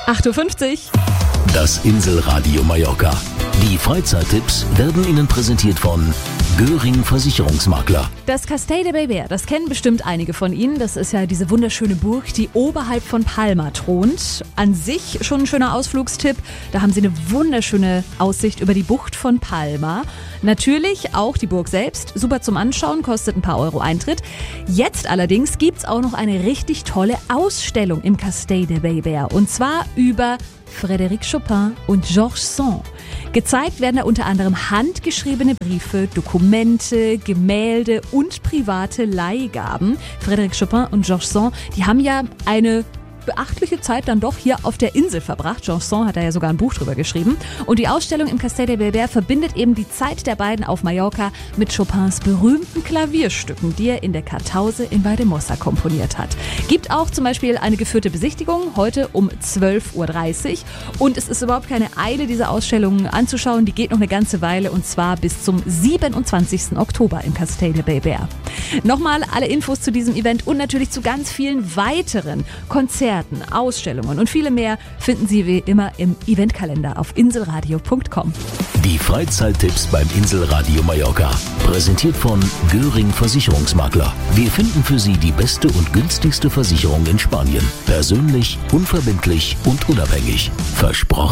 8:50 Uhr. Das Inselradio Mallorca. Die Freizeittipps werden Ihnen präsentiert von Göring Versicherungsmakler. Das Castell de Bellver, das kennen bestimmt einige von Ihnen. Das ist ja diese wunderschöne Burg, die oberhalb von Palma thront. An sich schon ein schöner Ausflugstipp. Da haben Sie eine wunderschöne Aussicht über die Bucht von Palma. Natürlich auch die Burg selbst. Super zum Anschauen, kostet ein paar Euro Eintritt. Jetzt allerdings gibt's auch noch eine richtig tolle Ausstellung im Castell de Bellver. Und zwar über Frédéric Chopin und Georges Sand. Gezeigt werden da unter anderem handgeschriebene Briefe, Dokumente, Gemälde und private Leihgaben. Frédéric Chopin und Georges Sand, die haben ja eine beachtliche Zeit dann doch hier auf der Insel verbracht. Georges Sand hat da ja sogar ein Buch drüber geschrieben. Und die Ausstellung im Castell de Bellver verbindet eben die Zeit der beiden auf Mallorca mit Chopins berühmten Klavierstücken, die er in der Kartause in Valldemossa komponiert hat. Gibt auch zum Beispiel eine geführte Besichtigung, heute um 12:30 Uhr. Und es ist überhaupt keine Eile, diese Ausstellung anzuschauen. Die geht noch eine ganze Weile und zwar bis zum 27. Oktober im Castell de Bellver. Nochmal alle Infos zu diesem Event und natürlich zu ganz vielen weiteren Konzerten, Ausstellungen und viele mehr finden Sie wie immer im Eventkalender auf inselradio.com. Die Freizeittipps beim Inselradio Mallorca. Präsentiert von Göring Versicherungsmakler. Wir finden für Sie die beste und günstigste Versicherung in Spanien. Persönlich, unverbindlich und unabhängig. Versprochen.